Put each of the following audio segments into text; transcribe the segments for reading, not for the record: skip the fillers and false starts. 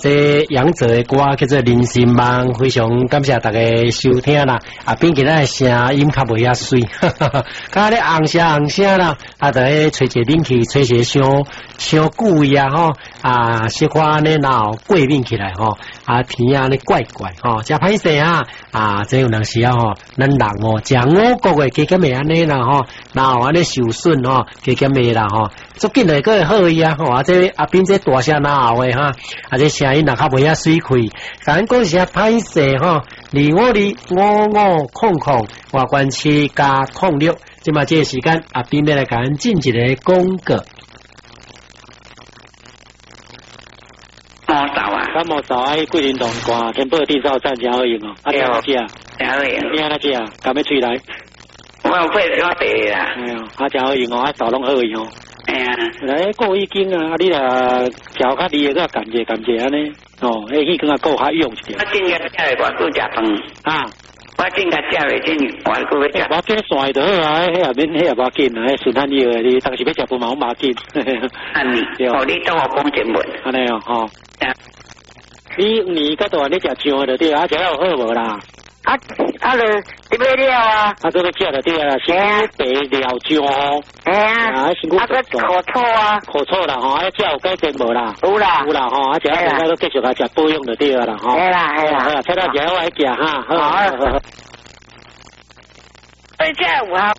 这杨泽的歌叫做《人生梦》，非常感谢大家收听啦。啊，并且咱声音较袂遐水，甲咧红声啦，啊，就咧吹一冷气，吹一伤久位啊吼，啊，小可咧闹过敏起来吼，啊，天啊咧怪怪吼，真歹势啊，啊，这有当时啊吼，咱人哦，食五谷的加减袂安尼啦吼，然后安尼受损吼，加减袂啦吼，足紧来个会好伊啊吼，啊，这阿斌这大声闹的哈，啊，这声音若较袂遐水开，咱讲是歹势吼，252555外观7加06，即嘛这个时间阿斌要来甲咱进一个广告。感冒扫啊，桂林东瓜，天宝地少站真好用哦。啊，听哪只啊？ 真好用。 听哪只啊？敢要吹来？ 我有配我白啦。 哎呀，啊真好用哦，啊扫拢好用哦。 哎呀， 来过已经啊，你啦调较厉个，感觉安尼。哦，迄更加够较用一点。 我今日食的外久食饭。 啊。 我今日食的今外久要食。 我今日算就好啊，迄也免，迄也无要紧啊，迄顺产药的，你当时要食饭嘛，我无紧。 安尼，哦，你等我讲一问。 安尼哦，吼。你你甲大你食酱的对啊，食了好无啦？ 啊，就你要了啊？ 啊，这个食的对啊，新白料酱。 哎呀，啊，个口臭啊？ 口臭啦，吼，啊，食有改善无啦？ 有啦， 有啦，吼，啊，食了大家都继续啊食保养就对啦，吼。 系啦，系啦， 好啦，吃到食我来食哈，好。 所以这有啊。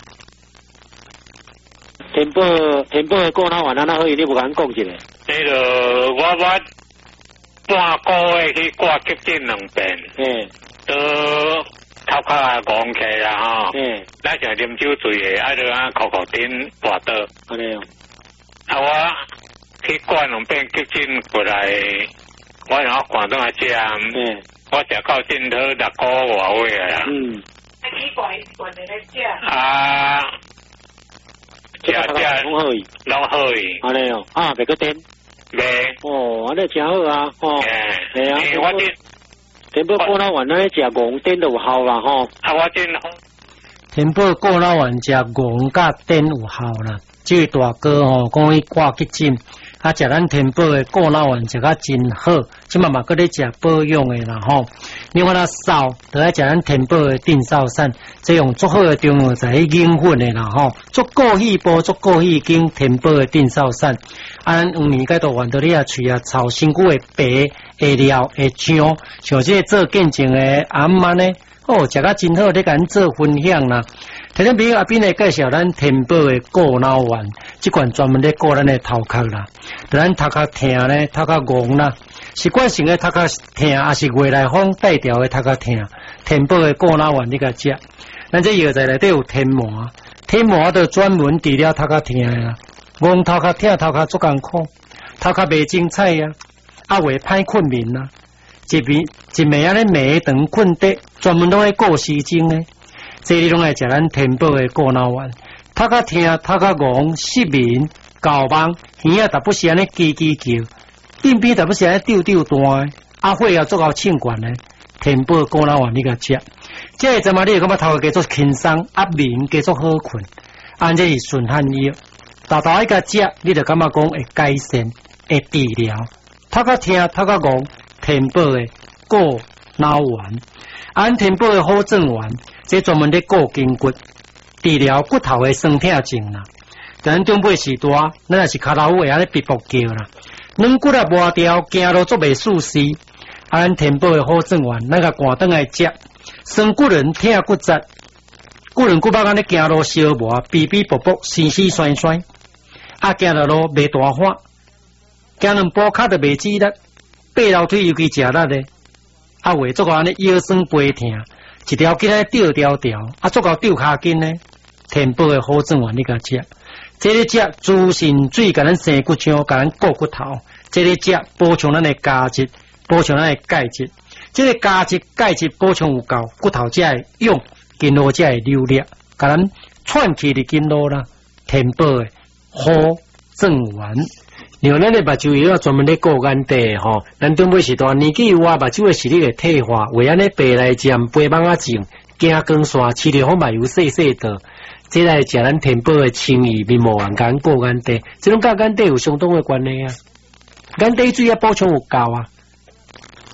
天宝的过脑丸，那可以你不敢讲一下？ 这个我半个月去挂急诊2遍，都头壳戆起啦吼，咱就啉酒醉的，啊就啊哭顶跋倒， 安尼哦。 啊我去挂2遍急诊过来，我然后广东来食，我食到镜头6个外位啊。 去挂来食。 啊， 拢好伊， 拢好伊， 安尼哦，啊别个点。 没哦，安尼真好啊！哦， 系啊，我这天宝过脑丸咱食戆点都有效啦吼。 啊，我真天宝过脑丸食戆甲点有效啦。这个大哥吼讲伊挂急诊，啊食咱天宝的过脑丸食甲真好，即嘛搁咧食保养的啦吼。你看他扫，就爱食咱天宝的定少散，这用足好的中药在引粉的啦吼，足够细胞，足够细经天宝的定少散。咱黄年介都换到你啊喙啊臭身躯的白会料会酱，像这个做见证的阿妈呢，哦食甲真好，你甲咱做分享啦。听众朋友阿斌来介绍咱天宝的过脑丸，这款专门咧过咱的头壳啦，对咱头壳疼咧，头壳戆啦，习惯性的头壳疼，也是外来风带调的头壳疼，天宝的过脑丸你甲食，咱这药材内底有天麻，天麻就专门治疗头壳疼的啦。戆头壳疼，头壳足艰苦，头壳袂精彩啊，啊会歹困眠啊，一暝安尼暝长困得，专门拢爱顾时钟呢。这里拢爱食咱天宝的过脑丸，头壳疼，头壳戆，失眠、搞梦，耳仔逐不时安尼叽叽叫，鬢边逐不时安尼丢丢弹，啊血也足够清悬呢。天宝过脑丸你甲食，这阵嘛你会感觉头壳加足轻松，啊眠加足好困，安这是顺汉药。大大一个食，你就感觉讲会改善、会治疗。头壳疼、头壳戆，天宝的过脑丸，按天宝的好正丸，这专门咧固筋骨、治疗骨头的酸痛症啦。咱长辈时代，咱也是脚头会安尼逼迫叫啦，软骨啊磨掉，行路足袂舒适。按天宝的好正丸，咱个寒顿来食，酸骨人疼骨折。骨轮骨肉安尼行路小磨，逼逼卜卜，死死酸酸，啊行到路袂大花，行两步脚就袂止力，爬楼梯尤其食力咧，啊为足够安尼腰酸背疼，一条筋安尼吊，啊足够吊骹筋呢。天宝的好正丸你甲食，这咧食滋肾水，甲咱生骨浆，甲咱固骨头，这咧食补充咱的钾质，补充咱的钙质，这个钾质、钙质补充有够，骨头才会用。筋络才会流力，甲咱串起的筋络啦，天宝的好正丸。另外，咱的目睭药专门咧顾眼底吼，咱长辈时代年纪有啊，目睭的视力会退化，为安尼白内障、白网仔症、惊光线、视力好嘛有细道，这来食咱天宝的清怡面膜丸，甲顾眼底，这种甲眼底有相当的关系啊。眼底水也补充有够啊，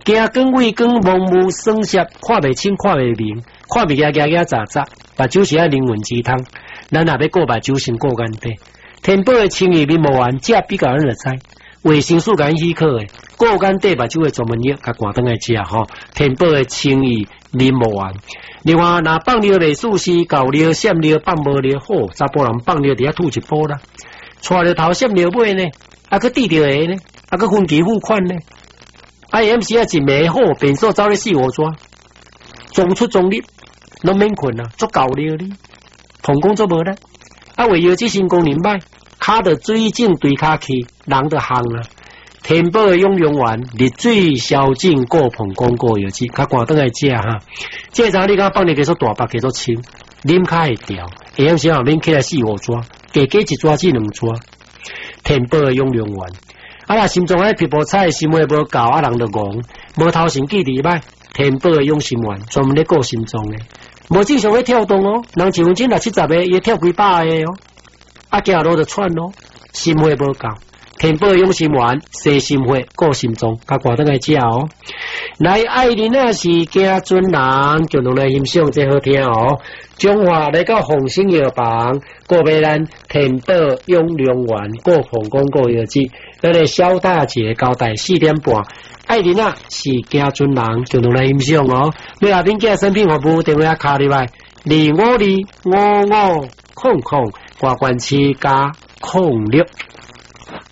行光畏光，蒙雾霜雪，看袂清，看袂明，看袂牙杂杂。目睭是爱灵魂鸡汤，咱若要顾目睭，先顾眼底。天宝的清意面无完，这比较咱就知。维生素敢许可的，顾眼底目睭的专门药，甲挂灯来食吼。天宝的清意面无完。另外，若放尿袂舒适，搞尿、闪尿、放无尿，好，查甫人放尿伫遐吐一波啦。带着头闪尿尾呢，啊，佮滴着下呢，啊，佮分期付款呢。IMC 啊，一暝好，便所走咧四五抓，中出中入，拢免困啊，足够了哩。膀胱做无啦，啊，为药之性功能歹，骹着水肿对骹去，人着烘啦。天宝的养阳丸，热水消肿过膀胱过药剂，较寒顿来食哈。这阵你讲放入加做大白加做清，啉较会调。IMC 后面起来四五抓，加一抓至两抓。天宝的养阳丸。啊啦，心脏迄皮肤差，心血无够，啊人就戆，无头前记伫歹。天宝的养心丸，专门咧顾心脏的，无正常咧跳动哦，人1分钟60-70个，伊跳几百个哦，啊行路就喘哦，心血无够。天宝的养心丸，洗心血，顾心脏，甲挂倒来食哦。来，爱人啊是家尊人，就拢来欣赏这好听哦。中华来到红星药房，顾买咱天宝养阳丸，顾膀胱顾药剂。咱个肖大姐交代4点半，爱人啊是家尊人，就拢来欣赏哦。你下边寄产品服务电话卡入来，2525500，挂关7加06。